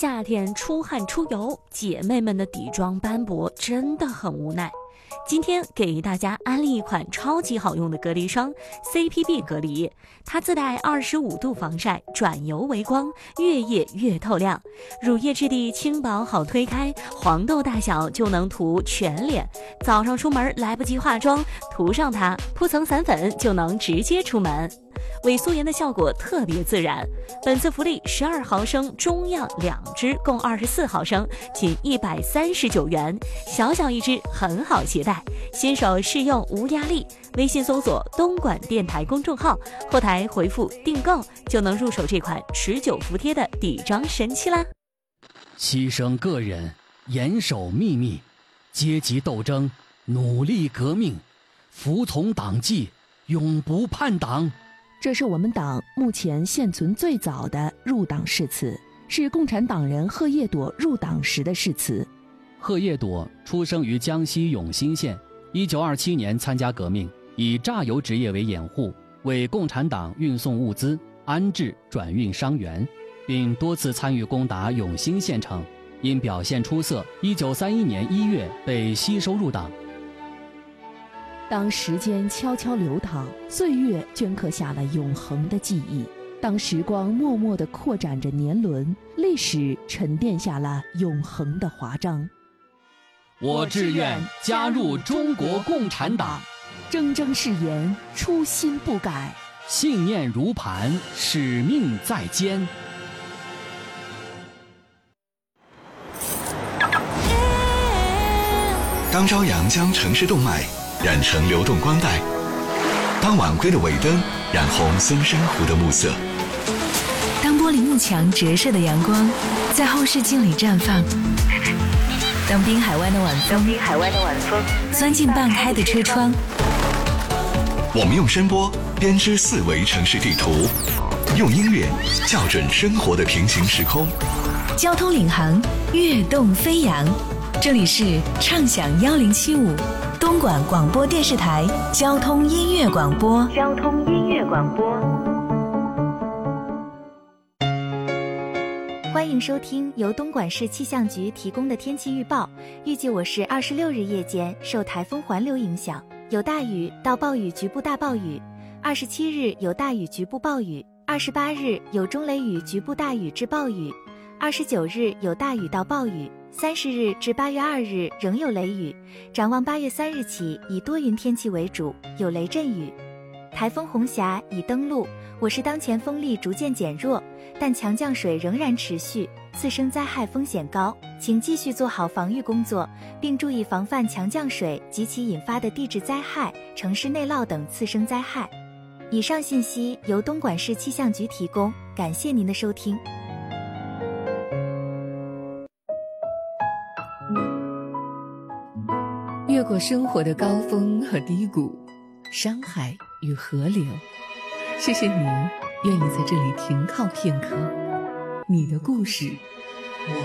夏天出汗出油，姐妹们的底妆斑驳真的很无奈。今天给大家安利一款超级好用的隔离霜 CPB 隔离，它自带25度防晒，转油为光，越夜越透亮，乳液质地轻薄好推开，黄豆大小就能涂全脸，早上出门来不及化妆，涂上它铺层散粉就能直接出门，伪素颜的效果特别自然。本次福利12毫升中样2支，共24毫升，仅139元，小小一支，很好携带，新手试用无压力。微信搜索东莞电台公众号，后台回复订购就能入手这款持久服帖的底妆神器啦。 牺牲个人，严守秘密，阶级斗争，努力革命，服从党纪，永不叛党。 这是我们党目前现存最早的入党誓词，是共产党人贺叶朵入党时的誓词。 贺叶朵出生于江西永新县，1927年参加革命，以榨油职业为掩护，为共产党运送物资、安置转运伤员，并多次参与攻打永新县城。因表现出色，1931年1月被吸收入党。 当时间悄悄流淌，岁月镌刻下了永恒的记忆；当时光默默地扩展着年轮，历史沉淀下了永恒的华章。 我志愿加入中国共产党， 铮铮誓言，初心不改， 信念如磐，使命在肩。 当朝阳将城市动脉染成流动光带，当晚归的尾灯染红孙山湖的暮色， 当玻璃幕墙折射的阳光在后视镜里绽放，当滨海湾的晚风钻进半开的车窗， 我们用声波编织4维城市地图，用音乐校准生活的平行时空。 交通领航，跃动飞扬。这里是畅享1075东莞广播电视台交通音乐广播。 欢迎收听由东莞市气象局提供的天气预报。预计我市26日夜间受台风环流影响，有大雨到暴雨局部大暴雨；27日有大雨局部暴雨；28日有中雷雨局部大雨至暴雨；29日有大雨到暴雨；30日至8月2日仍有雷雨。展望8月3日起以多云天气为主，有雷阵雨。台风红霞已登陆，我市当前风力逐渐减弱，但强降水仍然持续，次生灾害风险高，请继续做好防御工作，并注意防范强降水及其引发的地质灾害、城市内涝等次生灾害。以上信息由东莞市气象局提供，感谢您的收听。 越过生活的高峰和低谷，山海与河流，谢谢你愿意在这里停靠片刻。你的故事